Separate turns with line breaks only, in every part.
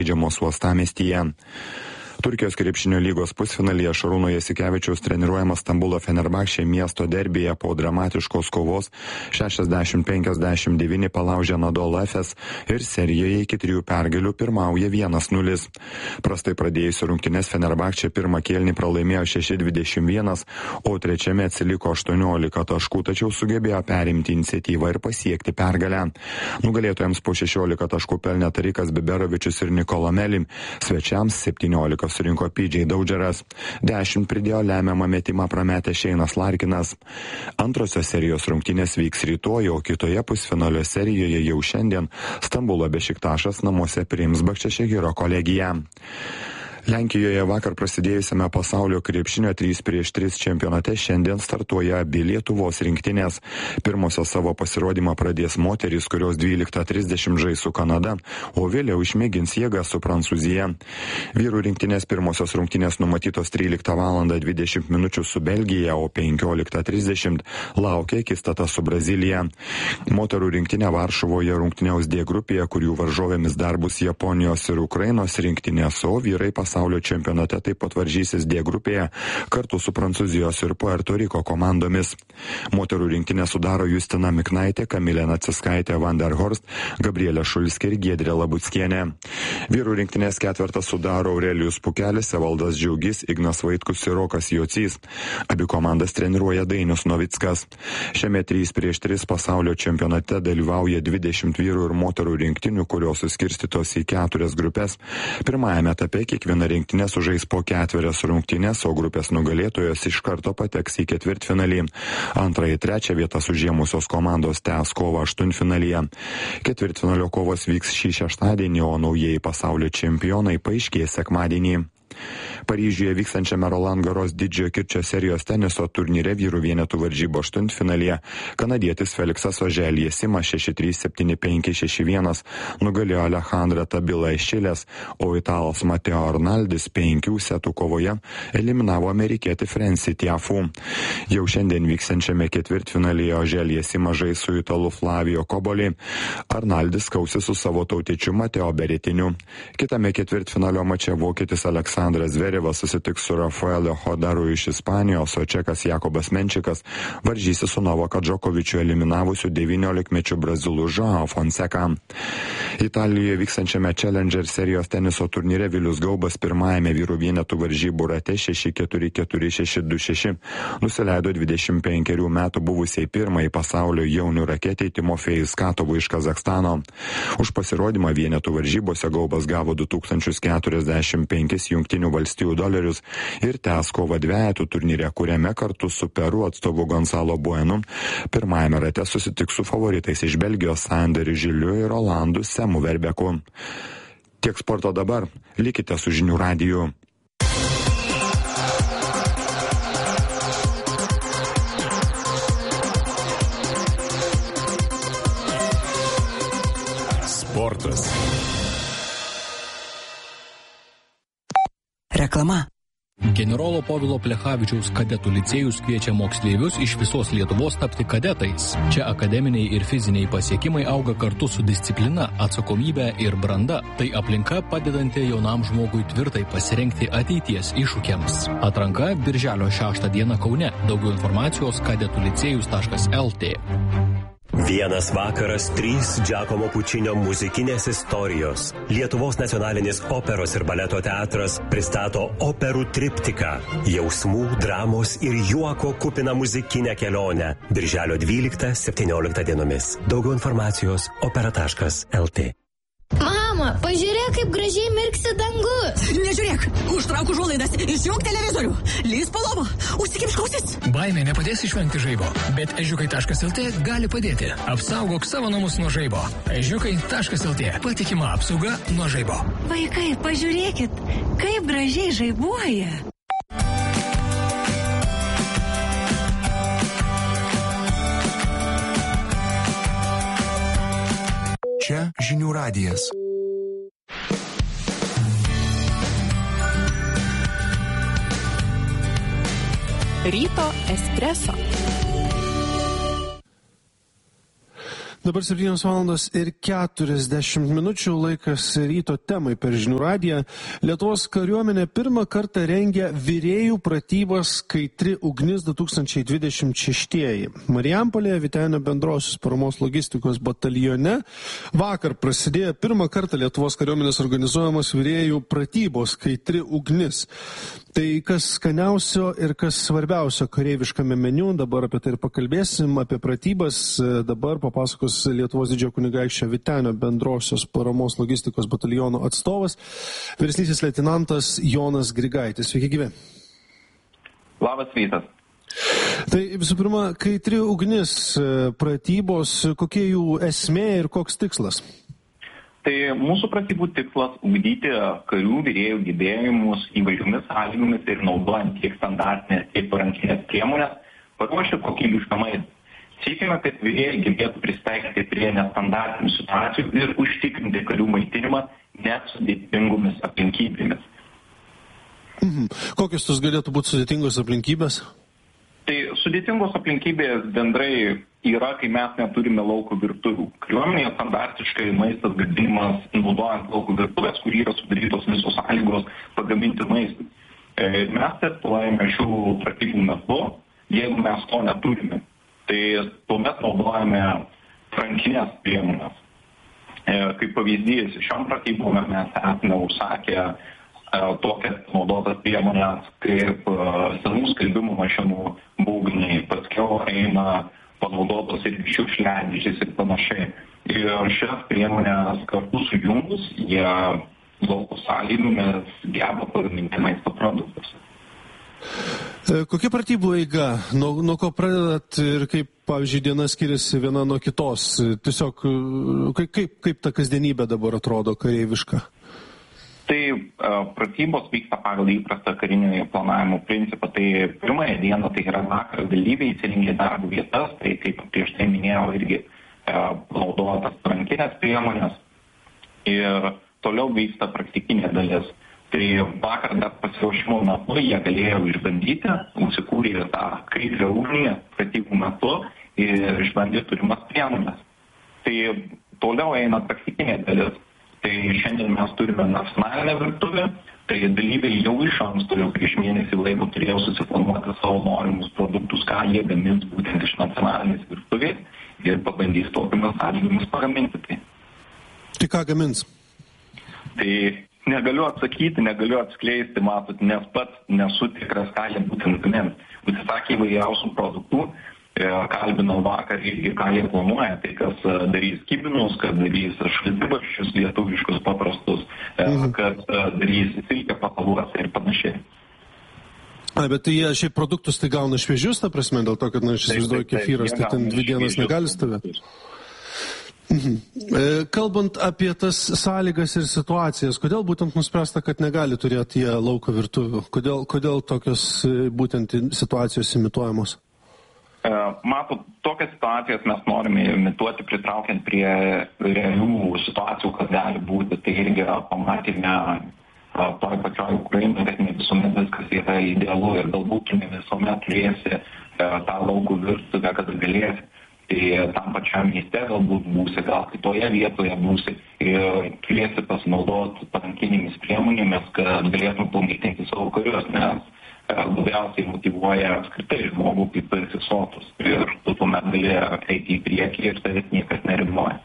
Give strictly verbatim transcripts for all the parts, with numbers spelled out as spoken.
žaidžiamos uostamiestyje. Turkijos krepšinio lygos pusfinalyje Šarūno Jasikevičiaus treniruojamas Stambulo Fenerbahčė miesto derbyje po dramatiškos kovos šešiasdešimt penkiasdešimt devyni palaužė Anadolu Efes ir serijoje iki trijų pergalių pirmauja vienas nulis. Prastai pradėjusi rungtynes Fenerbahčė pirmą kėlinį pralaimėjo šeši dvidešimt vienas, o trečiame atsiliko aštuoniolika taškų, tačiau sugebėjo perimti iniciatyvą ir pasiekti pergalę. Nugalėtojams po šešiolika taškų pelnė Tarikas Biberovičius ir Nikola Melim, svečiams septyniolika surinko P J Daudžeras. dešimt pridėjo lemiamą metimą prametę Šeinas Larkinas. Antrosios serijos rungtynės vyks rytoj, o kitoje pusfinalio serijoje jau šiandien Stambulo Bešiktašas namuose priims Bakščešehiro kolegiją. Lenkijoje vakar prasidėjusiame pasaulio krepšinio trys prieš tris čempionate šiandien startuoja abi Lietuvos rinktinės. Pirmosios savo pasirodymą pradės moterys, kurios dvyliktą trisdešimt žais su Kanada, o vėliau išmėgins jėgą su Prancūzija. Vyrų rinktinės pirmosios rungtynės numatytos tryliktą valandą dvidešimt minučių su Belgija, o penkioliktą trisdešimt laukia akistata su Brazilija. Moterų rinktinė Varšuvoje rungtyniaus D grupėje, kurių varžovėmis dar bus Japonijos ir Ukrainos rinktinės, o vyrai pasaulio Pasaulio čempionate taip pat varžysis D grupėje kartu su Prancūzijos ir Puerto Riko komandomis. Moterų rinktinę sudaro Justina Miknaitė, Kamilė Naciskaitė, Van der Horst, Gabrielė Šulskė ir Giedrė Labuckienė. Vyrų rinktinės ketvertą sudaro Aurelijus Pukelis, Evaldas Džiaugys, Ignas Vaitkus ir Rokas Jocys. Abi komandas treniruoja Dainius Novickas. Šiame trys prieš tris pasaulio čempionate dalyvauja dvidešimt vyrų ir moterų rinktinių, kurios suskirstytos į keturias grupės. Pirmajame etape kiekviena rinktinė sužais po ketverias rungtynės, o grupės nugalėtojos iš karto pateks į ketvirtfinalį. Antrąją ir trečią vietas užėmusios komandos tęs kovą aštuntfinalyje. Ketvirtfinalio kovos vyks šį šeštadienį, o naujieji pasaulio čempionai paaiškės sekmadienį. Paryžiuje vykstančiame Roland Garros didžiojo kirčio serijos teniso turnyre vyrų vienetų varžybų aštuntfinalyje kanadietis Feliksas Oželijas Simas šeši trys septyni penki šeši vienas nugalėjo Alejandrą Tabilą iš Čilės, o italas Mateo Arnaldis penkių setų kovoje eliminavo amerikietį Frensi Tiafu. Jau šiandien vykstančiame ketvirtfinalyje Oželijas Simas žais su italu Flavio Koboli. Arnaldis kausis su savo tautiečiu Mateo Beretiniu. Kitame ketvirtfinalio mače vokietis Aleksandras Zverevas susitiks su Rafaelio Hodaru iš Ispanijos, o čekas Jakobas Menčikas varžysi su Novaką Džokovičiu eliminavusiu devyniolikmečiu brazilu Joao Fonseca. Italijoje vykstančiame Challenger serijos teniso turnyre Vilius Gaubas pirmajame vyrų vienetų varžybų rate šeši keturi keturi šeši du šeši nusileido dvidešimt penkerių metų buvusiai pirmai pasaulio jaunių raketei Timofejui Skatovui iš Kazakstano. Už pasirodymą vienetų varžybose Gaubas gavo du tūkstančius keturiasdešimt penkis jungtinių valstijų dolerius ir tęs kovą dvejetų turnyre, kuriame kartu su Peru atstovu Gonzalo Buenu pirmajame rate susitiks su favoritais iš Belgijos Sanderiu Žiliu ir Olandu Semu Verbeku. Tiek sporto dabar, likite su Žinių radiju.
Sportas.
Reklama.
Generolo Povilo Plechavičiaus kadetų licėjus kviečia moksleivius iš visos Lietuvos tapti kadetais. Čia akademiniai ir fiziniai pasiekimai auga kartu su disciplina, atsakomybė ir branda. Tai aplinka padedanti jaunam žmogui tvirtai pasirengti ateities iššūkiams. Atranka birželio šeštą dieną Kaune. Daugiau informacijos kadetų licėjus taškas el tė.
Vienas vakaras, trys Giacomo Pučinio muzikinės istorijos. Lietuvos nacionalinis operos ir baleto teatras pristato operų triptiką. Jausmų, dramos ir juoko kupina muzikinę kelionę. Birželio dvyliktą septynioliktą dienomis. Daugiau informacijos opera taškas el tė.
Mama, pažiūrėk, kaip gražiai mirksi dangus.
Nežiūrėk, užtrauk užuolaidas, išjunk televizorių, lįs po lovą, užsikimšk ausis.
Baimė nepadės išvengti žaibo, bet ežiukai taškas el tė gali padėti. Apsaugok savo namus nuo žaibo. ežiukai taškas el tė. Patikima apsauga nuo žaibo.
Vaikai, pažiūrėkit, kaip gražiai žaibuoja.
Čia Žinių radijas.
Ryto espreso. Dabar septynios valandos ir keturiasdešimt minučių, laikas ryto temai per Žinių radiją. Lietuvos kariuomenė pirmą kartą rengia virėjų pratybas Kaitri ugnis du tūkstančiai dvidešimt šeštieji. Marijampolėje Vytenio bendrosios paramos logistikos batalione vakar prasidėjo pirmą kartą Lietuvos kariuomenės organizuojamos virėjų pratybos Kaitri ugnis. Tai kas skaniausio ir kas svarbiausio kareiviškame meniu, dabar apie tai ir pakalbėsim, apie pratybas. Dabar papasakos Lietuvos didžiojo kunigaikščio Vytenio bendrosios paramos logistikos bataliono atstovas, vyresnysis leitenantas Jonas Grigaitis. Sveiki gyvi.
Labas rytas.
Tai visų pirma, Kaitri ugnis pratybos, kokie jų esmė ir koks tikslas?
Tai mūsų pratybų tikslas ugdyti karių virėjų gebėjimus įvairiomis sąlygomis ir naudojant tiek standartinės, tiek parankinės priemonės, paruošti kokybišką maistą. Siekime, kad virėjai gebėtų prisitaikyti prie nestandartinių situacijų ir užtikrinti karių maitinimą net sudėtingomis aplinkybėmis.
Mhm. Kokios tos galėtų būti sudėtingos aplinkybės?
Tai sudėtingos aplinkybės bendrai yra, kai mes neturime lauko virtuvių. Kariuomenėje standartiškai maistas gaminimas naudojant lauko virtuvės, kur yra sudarytos visos sąlygos pagaminti maistą. E, mes testuojame šių pratybų metu, jeigu mes to neturime. Tai tuomet naudojame rankinės priemonės. E, kaip pavyzdys, šiom pratybom mes esame užsakę tokias naudotas priemonės kaip senų skalbimo mašinų būgnai, paskiau eina panaudotos ir šiukšliadėžės ir panašiai. Ir šias priemonės kartu sujungus, jie lauko sąlygomis geba pagaminti maisto produktus.
Kokia pratybų eiga? Nuo, nuo ko pradedat ir kaip, pavyzdžiui, diena skiriasi viena nuo kitos? Tiesiog kaip, kaip, kaip ta kasdienybė dabar atrodo kareiviška?
Tai uh, pratybos vyksta pagal įprastą karinio planavimo principą. Tai pirmąją dieną tai yra vakar dalyviai įsirengia darbo vietas, tai kaip prieš tai minėjau irgi uh, naudotas rankinės priemonės ir toliau vyksta praktikinė dalis. Tai vakar dar pasiruošimo metu jie galėjo išbandyti, užsikūrė tą kaitrią ugnį pratybų metu ir išbandė turimas priemonės. Tai toliau eina praktikinė dalis. Tai šiandien mes turime nacionalinę virtuvę, tai dalyviai jau iš anksto, jau prieš mėnesį laiko turėjo susiplanuoti savo norimus produktus, ką jie gamins būtent iš nacionalinės virtuvės ir pabandys tokiamis sąlygomis pagaminti tai.
Tai ką gamins?
Tai negaliu atsakyti, negaliu atskleisti, matot, nes pats nesu tikras, ką jie būtent gamins. Užsisakė įvairiausių produktų. Kalbinau vakar irgi, ką jie planuoja, tai kas darys kibinus, kad darys šaltibarščius lietuviškus paprastus, mhm. kad darys silkę pataluose ir panašiai.
A, bet tai jie šiaip produktus tai gauna šviežius, ta prasme, dėl to, kad, na, aš įsivaizduoju, kefyras, tai ten dvi dienas negali stovėti. Mhm. Kalbant apie tas sąlygas ir situacijas, kodėl būtent nuspręsta, kad negali turėti jie lauko virtuvių? Kodėl, kodėl tokios būtent situacijos imituojamos?
Matot, tokias situacijas mes norime imituoti, pritraukiant prie realių situacijų, kas gali būti. Tai irgi pamatėme toj pačioj Ukrainoje, kad ne visuomet viskas yra idealu ir galbūt ne visuomet turėsi tą lauko virtuvę, kad galėsi. Tai tam pačiam mieste galbūt būsi, gal kitoje vietoje būsi ir turėsi pasinaudoti parankinėmis priemonėmis, kad galėtum pamaitinti savo karius, nes labiausiai motyvuoja apskritai žmogų, kaip tu esi sotus. Ir tu tuomet gali eiti į priekį ir tavęs niekas neriboja.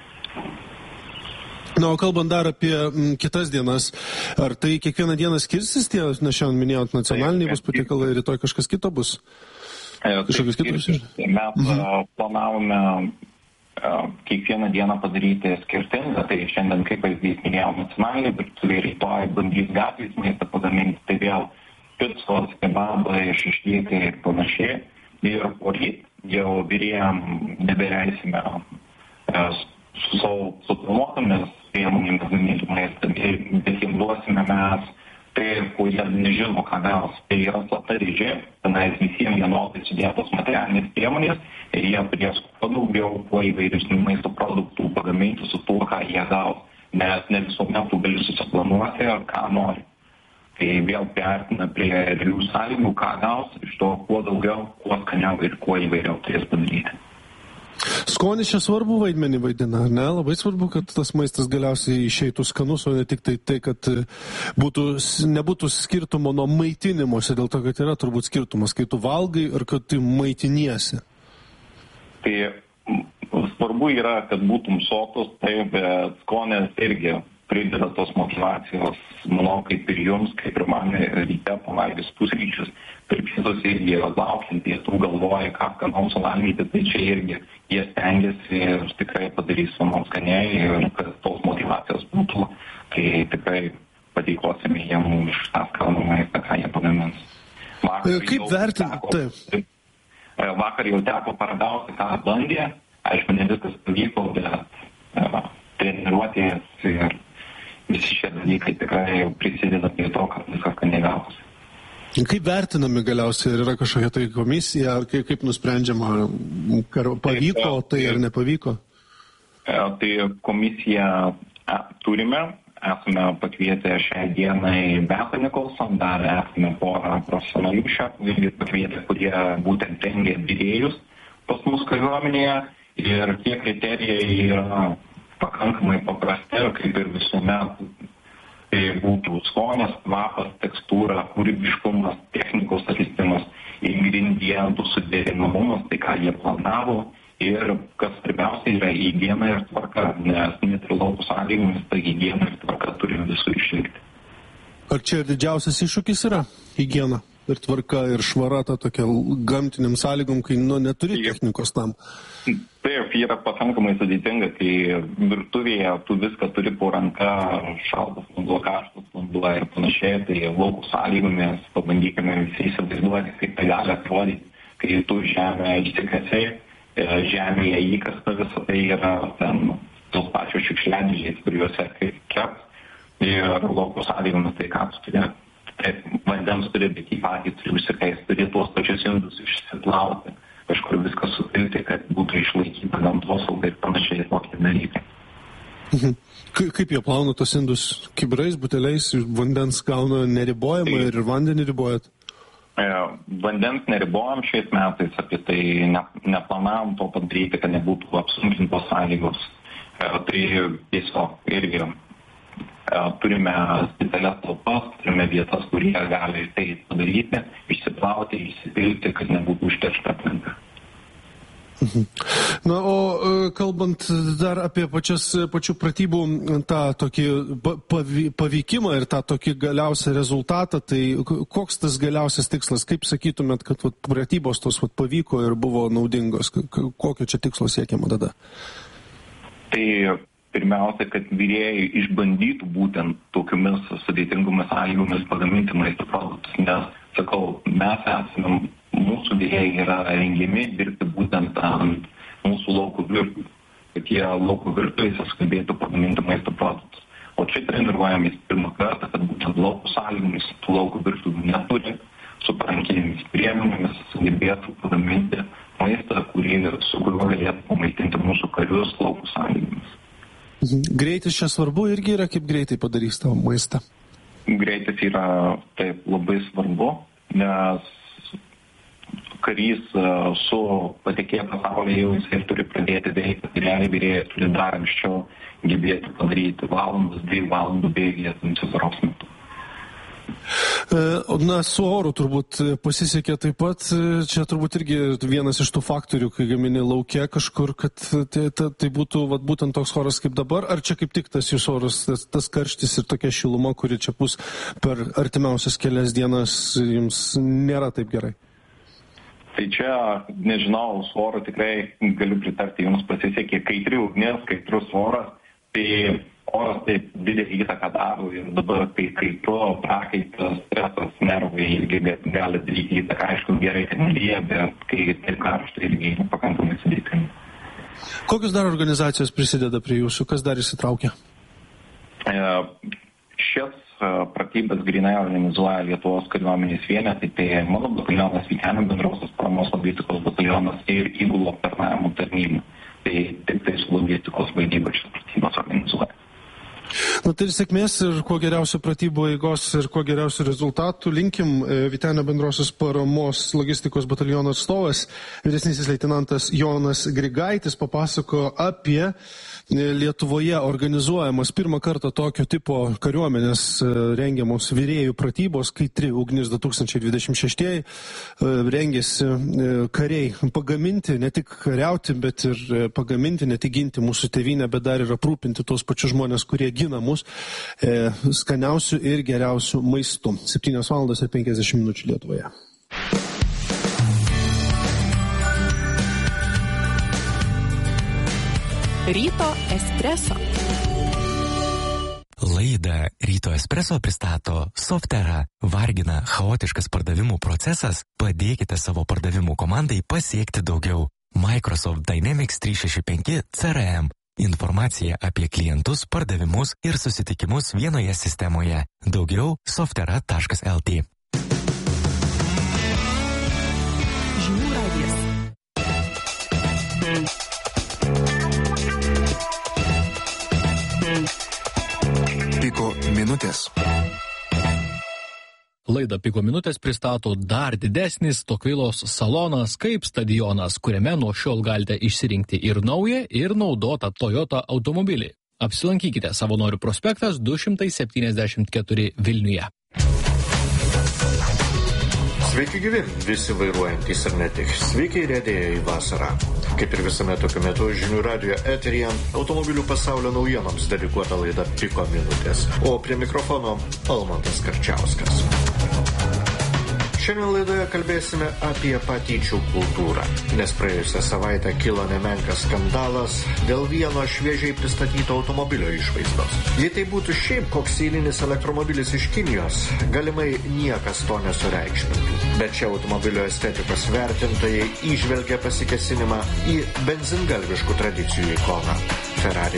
Na, o kalbant dar apie m, kitas dienas, ar tai kiekvieną dieną skirsis tie, na, šiandien minėjot, nacionaliniai bus patiekalai, rytoj kažkas kito bus? Kažkokius kitus?
Mes mhm. planavome kiekvieną dieną padaryti skirtingą, tai šiandien, kaip pavyzdys, minėjau, nacionaliniai, bet rytoj bandys gatvės maistą pagaminti, tai vėl picos, kebabai, šašlykai ir panašiai. Ir poryt jau virėjam nebereisime su savo suplanuotomis priemonėmis gaminti maistą, bet jiems duosime mes tai, ko jie nežino, ką gaus. Tai yra slapta dėžė, tenais visiems vienodai sudėtos materialinės priemonės ir jie turės kuo daugiau, kuo įvairesnių maisto produktų pagaminti su tuo, ką jie gaus. Nes ne visuomet tu gali susiplanuoti, ką nori. Tai vėl priartina prie realių sąlygų, ką gaus, iš to kuo daugiau, kuo skaniau ir kuo įvairiau turės padaryti.
Skonis čia svarbu vaidmenį vaidina, ar ne? Labai svarbu, kad tas maistas galiausiai išeitų skanus, o ne tik tai, tai kad būtų, nebūtų skirtumo nuo maitinimuose, dėl to, kad yra turbūt skirtumas, kai tu valgai ir kad tu maitiniesi.
Tai svarbu yra, kad būtum sotus, tai bet skonis irgi prideda tos motyvacijos, manau, kaip ir jums, kaip ir man ryte pavalgys pusryčius, per pietus irgi laukiant pietų galvoja, ką skanaus valgyti, tai čia irgi jie stengiasi ir tikrai padarys mums skaniai ir kad tos motyvacijos būtų, tai tikrai padėkosime jiem už tą skanų maistą, ką jie pagamins.
Vakar kaip vertinti?
Vakar jau teko paragauti, ką bandė, aišku, ne viskas pavyko, bet treniruotės ir visi šie dalykai tikrai prisideda prie to, kad viskas skaniai gavosi.
Kaip vertinami galiausiai, ar yra kažkokia tai komisija, ar kaip, kaip nusprendžiama, ar pavyko tai ar nepavyko?
Tai komisiją turime, esame pakvietę šiai dienai Beatą Nikolson, dar esame porą profesionalių šią pakvietę, kurie būtent rengia virėjus pas mus kariuomenėje ir tie kriterijai yra pakankamai paprasti, kaip ir visuomet. Tai būtų skonis, kvapas, tekstūra, kūrybiškumas, technikos atlikimas, ingredientų suderinamumas, tai ką jie planavo ir kas svarbiausia yra higiena ir tvarka, nes net ir lauko sąlygomis ta higiena ir tvarka turi visų išlikti.
Ar čia didžiausias iššūkis yra higiena ir tvarka ir švara ta tokia gamtiniam sąlygom, kai nu, neturi technikos tam?
Taip, yra pakankamai sudėtinga, kai virtuvėje tu viską turi po ranka, šaltas vanduo, karštas vanduo ir panašiai, tai lauko sąlygomis pabandykime visi įsivaizduoti, kaip tai gali atrodyti, kai tu žemę išsikasiai, žemėje įkasta visą tai yra ten tos pačios šiukšliadėžės, kuriuose kaip keps ir lauko sąlygomis tai ką tu turi. Taip, vandens turi, bet į patį turi užsikais, turi tuos pačius indus išsiplauti, kažkur viską supilti, kad būtų išlaikyta gamtosauga ir panašiai tokie dalykai.
Mhm. Kaip jie plauna tos indus? Kibrais, buteliais, vandens gauna neribojama tai, ir vandenį ribojat?
E, vandens neribojam šiais metais, apie tai ne, neplanavom to padaryti, kad nebūtų apsunkintos sąlygos. E, tai tiesiog irgi turime specialias talpas, turime vietas, kurie gali tai padaryti, išsiplauti, išsipilti, kad nebūtų užteršta aplinka.
Na, o kalbant dar apie pačias, pačių pratybų tą tokį paveikimą ir tą tokį galiausią rezultatą, tai koks tas galiausias tikslas? Kaip sakytumėt, kad vat, pratybos tos vat, pavyko ir buvo naudingos? Kokio čia tikslo siekiama tada?
Tai pirmiausia, kad virėjai išbandytų būtent tokiomis sudėtingomis sąlygomis pagaminti maisto produktus, nes, sakau, mes esame, mūsų virėjai yra rengiami dirbti būtent ant mūsų lauko virtuvių, kad jie lauko virtuvėse sugebėtų pagaminti maisto produktus. O čia treniruojamės pirmą kartą, kad būtent lauko sąlygomis tų lauko virtuvių neturi, su parankinėmis priemonėmis sugebėtų pagaminti maistą, kurį, su kuriuo galėtų pamaitinti mūsų karius lauko sąlygomis.
Greitis čia svarbu irgi yra, kaip greitai padarys tavo maistą?
Greitis yra taip labai svarbu, nes karys su patekėję pasaulyje jau jis ir turi pradėti veikti, tai realiai virėjai turi dar anksčiau gebėti padaryti valandas, dviejų valandų bėgyje tamsios paros metu.
Na, su oru turbūt pasisekė taip pat, čia turbūt irgi vienas iš tų faktorių, kai gamini lauke kažkur, kad tai, tai, tai būtų vat, būtent toks oras kaip dabar, ar čia kaip tik tas jūsų oras, tas, tas karštis ir tokia šiluma, kuri čia bus per artimiausias kelias dienas, jums nėra taip gerai?
Tai čia, nežinau, su oru tikrai galiu pritarti, jums pasisekė kaitri ugnis, kaitrus oras, tai oras taip didelį įtaką daro ir dabar tai kaitru, prakaitas, stresas, nervai irgi gali daryti įtaką, aišku, gerai ten lyja, bet kai taip karšta irgi pakankamai sudėtinga.
Kokios dar organizacijos prisideda prie jūsų, kas dar įsitraukia?
E, šias pratybas grinai organizuoja Lietuvos kariuomenės vienetai, tai mano batalionas Vytenio bendrosios paramos logistikos batalionas ir įgulų aptarnavimo tarnyba. Tai tik tai su logistikos valdyba šias pratybas organizuoja.
Na tai ir sėkmės ir kuo geriausio pratybų eigos ir kuo geriausių rezultatų. Linkim. Vytenio bendrosios paramos logistikos bataliono atstovas, vyresnysis leitenantas Jonas Grigaitis papasako apie Lietuvoje organizuojamas pirmą kartą tokio tipo kariuomenės rengiamos virėjų pratybos, Kaitri ugnis du tūkstančiai dvidešimt šeši. Rengėsi kariai pagaminti, ne tik kariauti, bet ir pagaminti, ne tik ginti mūsų tėvynę, bet dar ir aprūpinti tos pačius žmonės, kurie gina mus e, skaniausių ir geriausių maistų. septynios valandos ir penkiasdešimt minučių Lietuvoje.
Ryto espreso.
Laidą Ryto espreso pristato Softera. Vargina chaotiškas pardavimų procesas? Padėkite savo pardavimų komandai pasiekti daugiau. Microsoft Dynamics trys šeši penki C R M. Informacija apie klientus, pardavimus ir susitikimus vienoje sistemoje. Daugiau softera taškas el tė.
Žinių radijas.
Piko minutės.
Laidą Piko minutės pristato dar didesnis Tokvilos salonas kaip stadionas, kuriame nuo šiol galite išsirinkti ir naują, ir naudotą Toyota automobilį. Apsilankykite Savanorių prospektas du šimtai septyniasdešimt keturi Vilniuje.
Sveiki gyvi, visi vairuojantys ir ne tik. Sveiki įrėdėję į vasarą. Kaip ir visame tokiu metu žinių radijo eteryje automobilių pasaulio naujienoms dedikuota laida Piko minutės. O prie mikrofono Almantas Karčiauskas. Šiandien laidoje kalbėsime apie patyčių kultūrą, nes praėjusią savaitę kilo nemenkas skandalas dėl vieno šviežiai pristatyto automobilio išvaizdos. Jei tai būtų šiaip koks eilinis elektromobilis iš Kinijos, galimai niekas to nesureikšmintų. Bet čia automobilio estetikos vertintojai įžvelgia pasikesinimą į benzingalviškų tradicijų ikoną – Ferrari.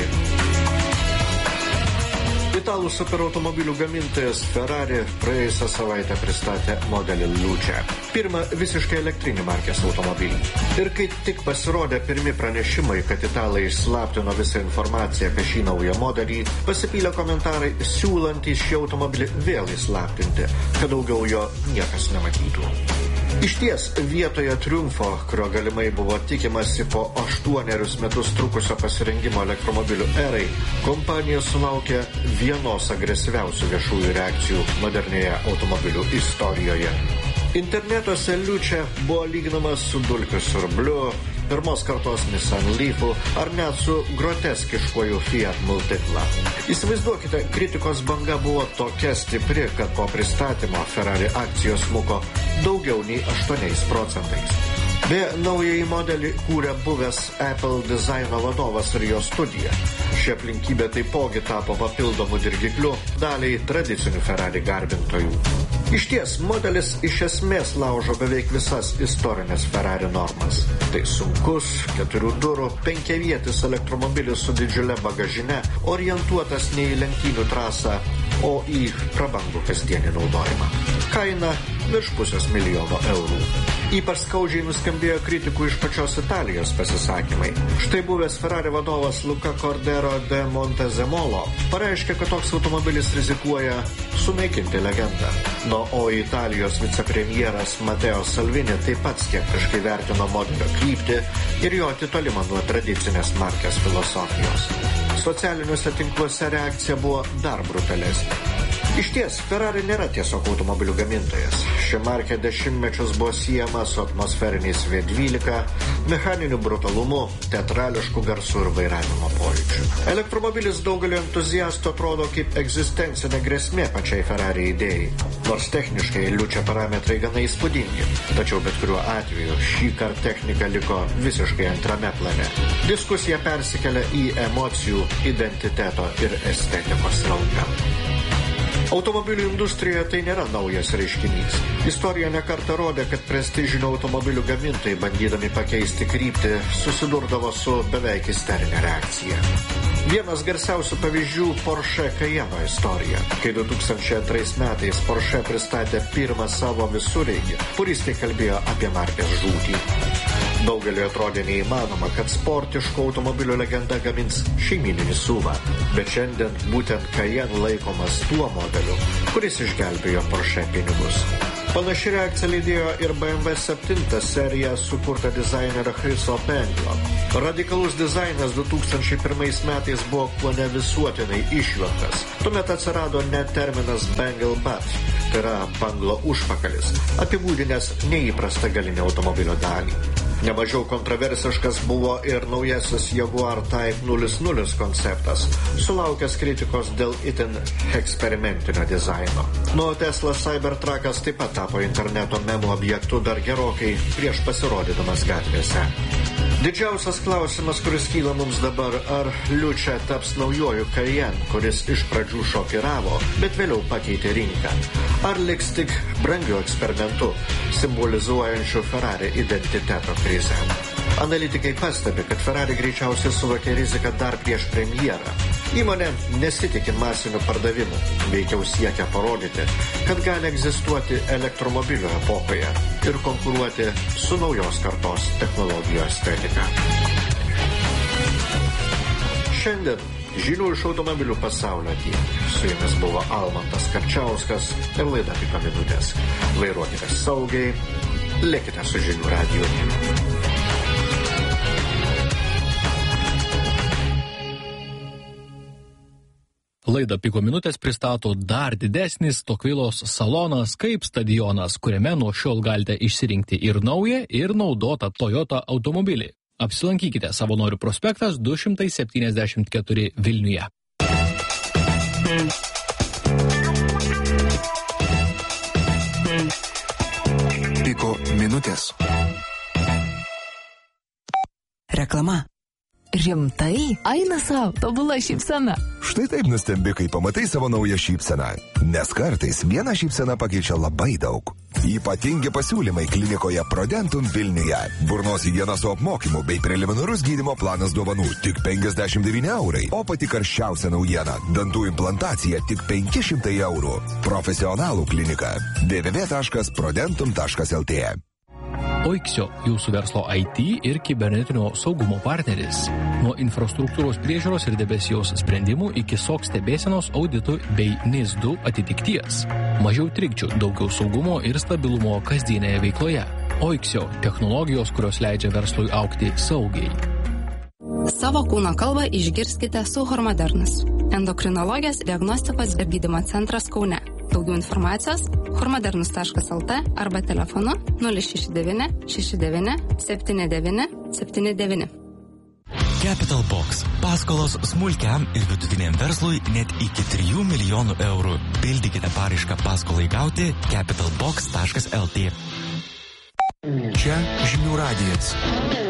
Italų superautomobilių gamintojas Ferrari praėjusią savaitę pristatė modelį Luce. Pirmą visiškai elektrinį markės automobilį. Ir kai tik pasirodė pirmi pranešimai, kad italai išslaptino visą informaciją apie šį naują modelį, pasipylė komentarai siūlantys šį automobilį vėl įslaptinti, kad daugiau jo niekas nematytų. Išties, vietoje triumfo, kurio galimai buvo tikimasi po aštuonerius metus trukusio pasirengimo elektromobilių erai, kompanija sulaukė vienos agresyviausių viešųjų reakcijų modernėje automobilių istorijoje. Internetuose Luce buvo lyginamas su dulkių siurbliu, pirmos kartos Nissan Leafu ar net su groteskiškuoju Fiat Multipla. Įsivaizduokite, kritikos banga buvo tokia stipri, kad po pristatymo Ferrari akcijos smuko daugiau nei aštuoniais procentais. Be naująjį modelį kūrė buvęs Apple dizaino vadovas ir jo studija. Ši aplinkybė taipogi tapo papildomų dirgiklių daliai tradicinių Ferrari garbintojų. Išties, modelis iš esmės laužo beveik visas istorinės Ferrari normas. Tai sunkus, keturių durų, penkiavietis elektromobilis su didžiulė bagažine, orientuotas ne į lenktynių trasą, o į prabangų kasdienį naudojimą. Kaina virš pusės milijono eurų. Ypač skaudžiai nuskambėjo kritikų iš pačios Italijos pasisakymai. Štai buvęs Ferrari vadovas Luca Cordero de Montezemolo pareiškė, kad toks automobilis rizikuoja sunaikinti legendą. No, o Italijos vicepremjeras Matteo Salvini taip pat skeptiškai vertino modelio kryptį ir jo atitolimą nuo tradicinės markės filosofijos. Socialiniuose tinkluose reakcija buvo dar brutalesnė. Išties, Ferrari nėra tiesiog automobilių gamintojas. Ši markė dešimtmečius buvo siejama su atmosferiniais V dvylika, mechaniniu brutalumu, teatrališku garsu ir vairavimo pojūčiu. Elektromobilis daugelio entuziastų atrodo kaip egzistencinė grėsmė pačiai Ferrari idėjai. Nors techniškai Luce parametrai gana įspūdingi, tačiau bet kuriuo atveju šį kartą technika liko visiškai antrame plane. Diskusija persikelia į emocijų, identiteto ir estetikos lauką. Automobilių industrijoje tai nėra naujas reiškinys. Istorija nekartą rodė, kad prestižinių automobilių gamintojai, bandydami pakeisti kryptį, susidurdavo su beveik isterinė reakcija. Vienas garsiausių pavyzdžių Porsche Cayenne istorija. Kai du tūkstančiai antrais metais Porsche pristatė pirmą savo visureigį, puristai kalbėjo apie markės žūtį. Daugeliui atrodė neįmanoma, kad sportiško automobilio legenda gamins šeimyninį S U V. Bet šiandien būtent Cayenne laikomas tuo modeliu, kuris išgelbėjo Porsche pinigus. Panaši reakcija lydėjo ir B M W septintą seriją sukurtą dizainerio Chriso Benglo. Radikalus dizainas du tūkstančiai pirmais metais buvo kone visuotinai išjuoktas. Tuomet atsirado net terminas Bangle Butt, tai yra banglo užpakalis, apibūdinęs neįprastą galinę automobilio dalį. Nemažiau kontroversiškas buvo ir naujasis Jaguar Type nulis nulis konceptas, sulaukęs kritikos dėl itin eksperimentinio dizaino. Nuo Tesla Cybertruckas taip pat tapo interneto memų objektu dar gerokai prieš pasirodydamas gatvėse. Didžiausias klausimas, kuris kyla mums dabar, ar Liučia taps naujoju Cayenne, kuris iš pradžių šokiravo, bet vėliau pakeitė rinką. Ar liks tik brangiu eksperimentu, simbolizuojančiu Ferrari identiteto krizę. Analitikai pastebi, kad Ferrari greičiausiai suvokė riziką dar prieš premjerą. Įmonė nesitiki masinių pardavimų, veikiau siekia parodyti, kad gali egzistuoti elektromobilio epochoje ir konkuruoti su naujos kartos technologijų estetika. Šiandien žinių iš automobilių pasaulio tiek. Su jumis buvo Almantas Karčiauskas ir laida Piko minutės. Vairuokite saugiai, likite su Žinių radiju.
Laidą Piko minutės pristato dar didesnis Tokvilos salonas kaip stadionas, kuriame nuo šiol galite išsirinkti ir naują, ir naudotą Toyota automobilį. Apsilankykite Savanorių prospektas du šimtai septyniasdešimt keturi Vilniuje.
Piko minutės.
Reklama. Rimtai? Eina savo, tobula šypsena.
Štai taip nustembi, kai pamatai savo naują šypseną. Nes kartais viena šypsena pakeičia labai daug. Ypatingi pasiūlymai klinikoje Prodentum Vilniuje. Burnos higiena su apmokymu bei preliminarus gydymo planas dovanų tik penkiasdešimt devyni eurai. O pati karščiausia naujiena – dantų implantacija tik penki šimtai eurų. Profesionalų klinika. w w w taškas prodentum taškas l t.
Oiksio – jūsų verslo I T ir kibernetinio saugumo partneris. Nuo infrastruktūros priežiūros ir debesijos sprendimų iki S O C stebėsenos auditų bei N I S du atitikties. Mažiau trikdžių, daugiau saugumo ir stabilumo kasdienėje veikloje. Oiksio – technologijos, kurios leidžia verslui augti saugiai.
Savo kūno kalbą išgirskite su Hormodernas. Endokrinologijos diagnostikos ir gydymo centras Kaune. Daugiau informacijos hormodernus taškas l t arba telefonu nulis šeši devyni šeši devyni septyni devyni septyni devyni.
Capital Box. Paskolos smulkiam ir vidutiniam verslui net iki trijų milijonų eurų. Pildykite paraišką paskolai gauti capital box taškas l t.
Čia Žinių radijas.